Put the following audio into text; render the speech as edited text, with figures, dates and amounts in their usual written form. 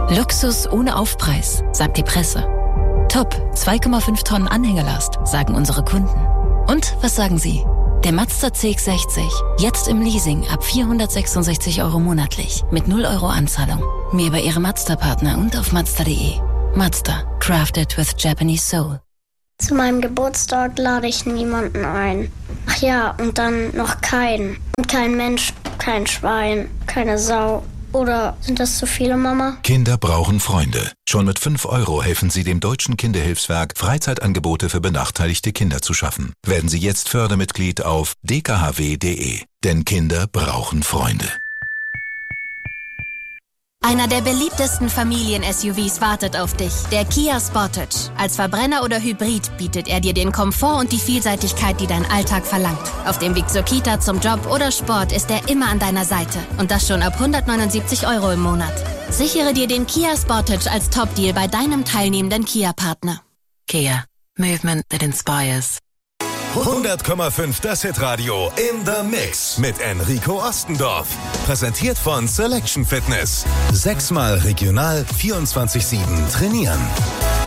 Luxus ohne Aufpreis, sagt die Presse. Top, 2,5 Tonnen Anhängelast, sagen unsere Kunden. Und was sagen Sie? Der Mazda CX-60, jetzt im Leasing ab 466 € monatlich, mit 0 € Anzahlung. Mehr bei Ihrem Mazda-Partner und auf Mazda.de. Mazda, crafted with Japanese soul. Zu meinem Geburtstag lade ich niemanden ein. Ach ja, und dann noch keinen. Und kein Mensch, kein Schwein, keine Sau. Oder sind das zu viele, Mama? Kinder brauchen Freunde. Schon mit 5 € helfen Sie dem Deutschen Kinderhilfswerk, Freizeitangebote für benachteiligte Kinder zu schaffen. Werden Sie jetzt Fördermitglied auf dkhw.de. Denn Kinder brauchen Freunde. Einer der beliebtesten Familien-SUVs wartet auf dich, der Kia Sportage. Als Verbrenner oder Hybrid bietet er dir den Komfort und die Vielseitigkeit, die dein Alltag verlangt. Auf dem Weg zur Kita, zum Job oder Sport ist er immer an deiner Seite. Und das schon ab 179 € im Monat. Sichere dir den Kia Sportage als Top-Deal bei deinem teilnehmenden Kia-Partner. Kia. Movement that inspires. 100,5 das Hitradio in the Mix mit Enrico Ostendorf. Präsentiert von Selection Fitness. 6-mal regional, 24/7 trainieren.